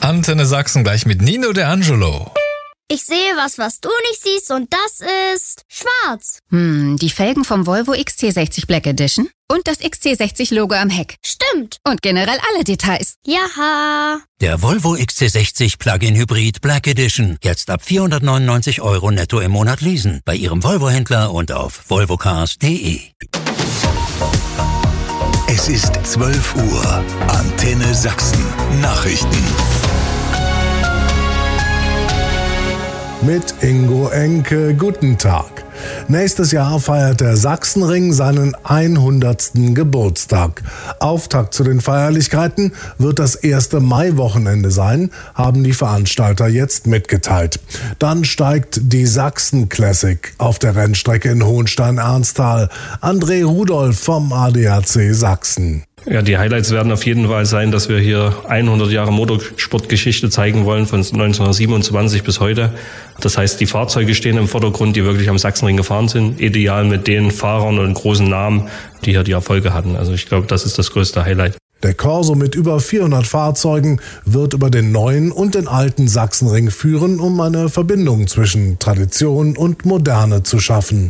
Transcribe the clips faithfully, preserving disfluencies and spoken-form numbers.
Antenne Sachsen gleich mit Nino De Angelo. Ich sehe was, was du nicht siehst, und das ist schwarz. Hm, die Felgen vom Volvo X C sechzig Black Edition und das X C sechzig Logo am Heck. Stimmt. Und generell alle Details. Jaha. Der Volvo X C sechzig Plug-in Hybrid Black Edition. Jetzt ab vierhundertneunundneunzig Euro netto im Monat leasen. Bei Ihrem Volvo-Händler und auf volvocars punkt de. Es ist zwölf Uhr. Antenne Sachsen. Nachrichten. Mit Ingo Enke, guten Tag. Nächstes Jahr feiert der Sachsenring seinen hundertsten Geburtstag. Auftakt zu den Feierlichkeiten wird das erste Maiwochenende sein, haben die Veranstalter jetzt mitgeteilt. Dann steigt die Sachsen Classic auf der Rennstrecke in Hohenstein-Ernsthal. André Rudolph vom A D A C Sachsen. Ja, die Highlights werden auf jeden Fall sein, dass wir hier hundert Jahre Motorsportgeschichte zeigen wollen, von neunzehnhundertsiebenundzwanzig bis heute. Das heißt, die Fahrzeuge stehen im Vordergrund, die wirklich am Sachsenring gefahren sind. Ideal mit den Fahrern und großen Namen, die hier die Erfolge hatten. Also ich glaube, das ist das größte Highlight. Der Corso mit über vierhundert Fahrzeugen wird über den neuen und den alten Sachsenring führen, um eine Verbindung zwischen Tradition und Moderne zu schaffen.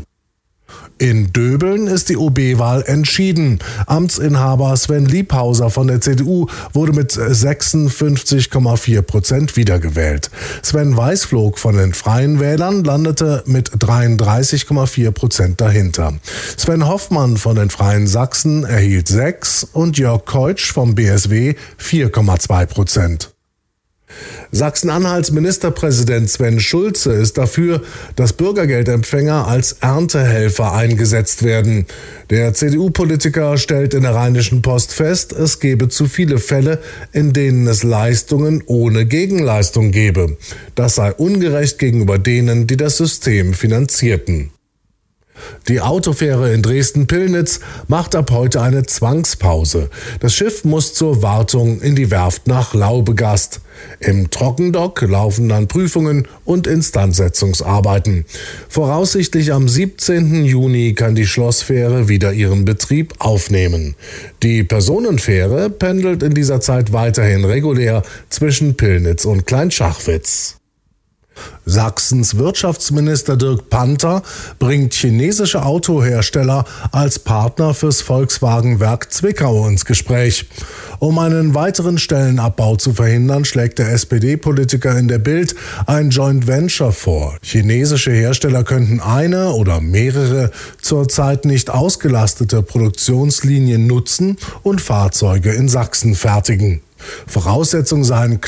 In Döbeln ist die O B-Wahl entschieden. Amtsinhaber Sven Liebhauser von der C D U wurde mit sechsundfünfzig Komma vier Prozent wiedergewählt. Sven Weißflog von den Freien Wählern landete mit dreiunddreißig Komma vier Prozent dahinter. Sven Hoffmann von den Freien Sachsen erhielt sechs und Jörg Keutsch vom B S W vier Komma zwei Prozent. Sachsen-Anhalts Ministerpräsident Sven Schulze ist dafür, dass Bürgergeldempfänger als Erntehelfer eingesetzt werden. Der C D U-Politiker stellt in der Rheinischen Post fest, es gebe zu viele Fälle, in denen es Leistungen ohne Gegenleistung gebe. Das sei ungerecht gegenüber denen, die das System finanzierten. Die Autofähre in Dresden-Pillnitz macht ab heute eine Zwangspause. Das Schiff muss zur Wartung in die Werft nach Laubegast. Im Trockendock laufen dann Prüfungen und Instandsetzungsarbeiten. Voraussichtlich am siebzehnten Juni kann die Schlossfähre wieder ihren Betrieb aufnehmen. Die Personenfähre pendelt in dieser Zeit weiterhin regulär zwischen Pillnitz und Kleinschachwitz. Sachsens Wirtschaftsminister Dirk Panther bringt chinesische Autohersteller als Partner fürs Volkswagen-Werk Zwickau ins Gespräch. Um einen weiteren Stellenabbau zu verhindern, schlägt der S P D-Politiker in der Bild ein Joint Venture vor. Chinesische Hersteller könnten eine oder mehrere zurzeit nicht ausgelastete Produktionslinien nutzen und Fahrzeuge in Sachsen fertigen. Voraussetzung seien